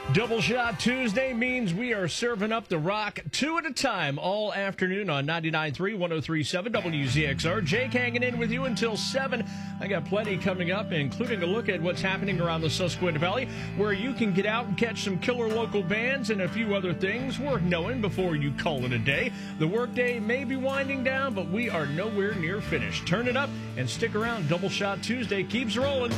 Double Shot Tuesday means we are serving up the rock two at a time all afternoon on 99.3, 103.7 WZXR. Jake hanging in with you until 7. I got plenty coming up, including a look at what's happening around the Susquehanna Valley, where you can get out and catch some killer local bands and a few other things worth knowing before you call it a day. The workday may be winding down, but we are nowhere near finished. Turn it up and stick around. Double Shot Tuesday keeps rolling.